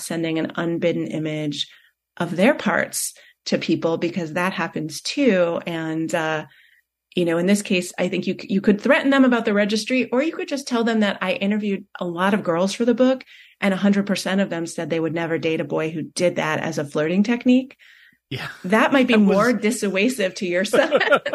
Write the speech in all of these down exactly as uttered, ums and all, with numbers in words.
not sending an unbidden image of their parts to people, because that happens too. And, uh, you know, in this case, I think you you could threaten them about the registry, or you could just tell them that I interviewed a lot of girls for the book, and one hundred percent of them said they would never date a boy who did that as a flirting technique. Yeah, that might be that more was... dissuasive to your son.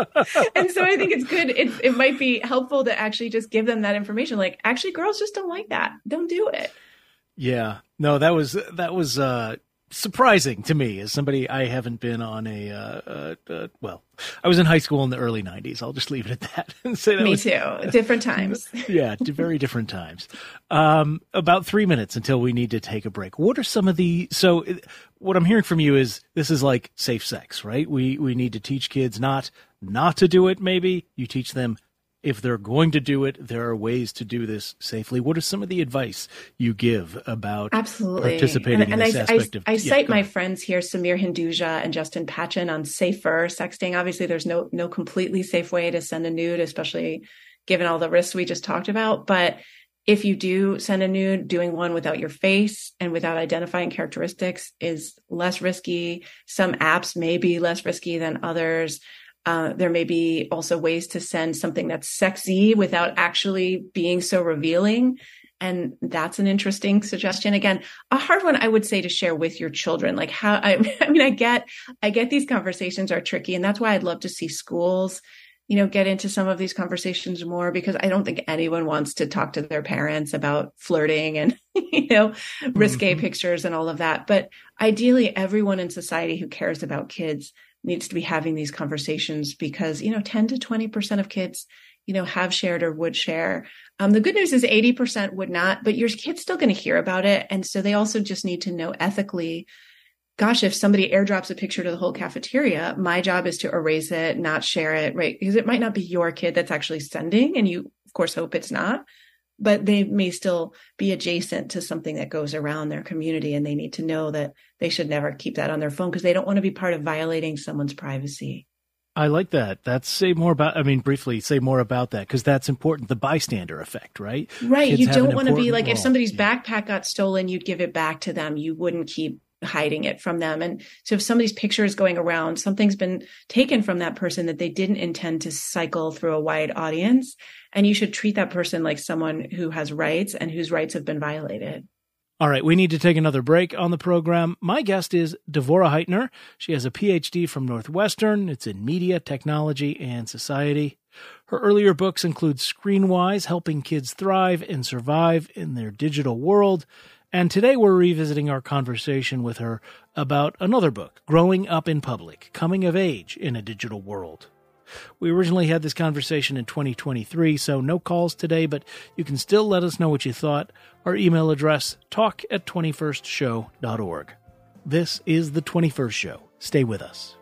And so I think it's good. It, it might be helpful to actually just give them that information. Like, actually, girls just don't like that. Don't do it. Yeah, no, that was, that was, uh, surprising to me as somebody. I haven't been on a, uh, uh, uh, well, I was in high school in the early nineties. I'll just leave it at that and say that Me was, too. Different times. Yeah, very different times. Um, about three minutes until we need to take a break. What are some of the, so what I'm hearing from you is this is like safe sex, right? We, we need to teach kids not, not to do it. Maybe you teach them if they're going to do it, there are ways to do this safely. What are some of the advice you give about Absolutely. participating and, in and this I, aspect I, of I yeah, cite my ahead. friends here, Samir Hinduja and Justin Patchen, on safer sexting. Obviously, there's no no completely safe way to send a nude, especially given all the risks we just talked about. But if you do send a nude, doing one without your face and without identifying characteristics is less risky. Some apps may be less risky than others. Uh, there may be also ways to send something that's sexy without actually being so revealing. And that's an interesting suggestion. Again, a hard one I would say to share with your children. Like how, I, I mean, I get, I get these conversations are tricky, and that's why I'd love to see schools, you know, get into some of these conversations more, because I don't think anyone wants to talk to their parents about flirting and, you know, risque mm-hmm. pictures and all of that. But ideally, everyone in society who cares about kids needs to be having these conversations, because, you know, ten to twenty percent of kids, you know, have shared or would share. Um, the good news is eighty percent would not, but your kid's still going to hear about it. And so they also just need to know ethically, gosh, if somebody airdrops a picture to the whole cafeteria, my job is to erase it, not share it, right? Because it might not be your kid that's actually sending, and you, of course, hope it's not. But they may still be adjacent to something that goes around their community, and they need to know that they should never keep that on their phone, because they don't want to be part of violating someone's privacy. I like that. That's say more about, I mean, briefly say more about that, because that's important. The bystander effect, right? Right. Kids you don't want to be like, role. if somebody's yeah. backpack got stolen, you'd give it back to them. You wouldn't keep hiding it from them. And so if somebody's picture is going around, something's been taken from that person that they didn't intend to cycle through a wide audience. And you should treat that person like someone who has rights and whose rights have been violated. All right, we need to take another break on the program. My guest is Devorah Heitner. She has a P H D from Northwestern. It's in media, technology, and society. Her earlier books include Screenwise, Helping Kids Thrive and Survive in Their Digital World. And today we're revisiting our conversation with her about another book, Growing Up in Public, Coming of Age in a Digital World. We originally had this conversation in twenty twenty-three, so no calls today, but you can still let us know what you thought. Our email address, talk at twenty-first show dot org. This is The twenty-first Show. Stay with us.